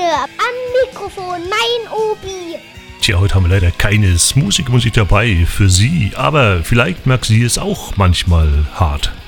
am Mikrofon, mein Obi. Tja, heute haben wir leider keine Smoothie-Musik dabei für Sie, aber vielleicht mag sie es auch manchmal hart.